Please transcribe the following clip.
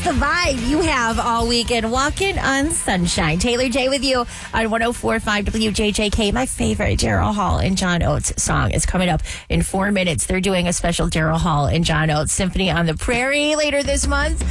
the vibe you have all weekend. Walking on sunshine. Taylor J with you on 104.5 WJJK. My favorite Daryl Hall and John Oates song is coming up in 4 minutes. They're doing a special Daryl Hall and John Oates Symphony on the Prairie later this month.